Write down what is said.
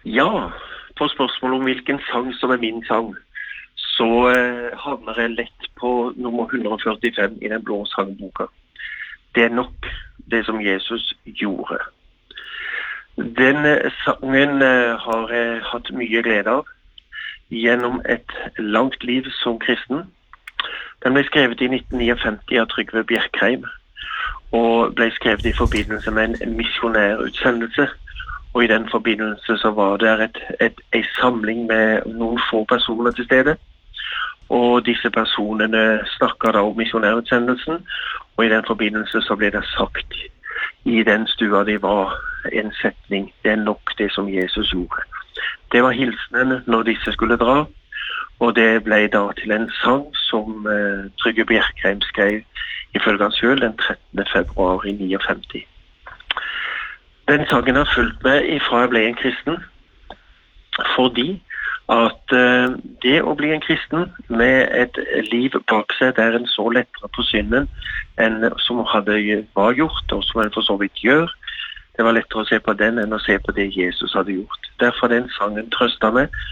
Ja, på spørsmål om hvilken sang som er min sang, så havner jeg lett på nummer 145 i den blå sangboka. Det er nok det som Jesus gjorde. Den sangen har jeg hatt mye glede av gjennom et langt liv som kristen. Den ble skrevet i 1959 av Trygve Bjerkreim, og ble skrevet i forbindelse med en misjonærutsendelse. Og i den forbindelse så var det en samling med noen få personer til stede. Og disse personene snakket da om misjonærutsendelsen, og i den forbindelse så ble det sagt i den stua de var en setning: det er nok det som Jesus gjorde. Det var hilsenen når disse skulle dra, og det ble da til en sang som Trygve Bjerkreim skrev ifølge han selv den 13. februar i 59. Den sangen har fulgt meg ifra jeg ble en kristen, fordi at det å bli en kristen med et liv bak seg der en så lettere på synden enn som var gjort, og som en for så vidt gjør, det var lettere å se på den enn å se på det Jesus hadde gjort. Derfor den sangen trøstet meg,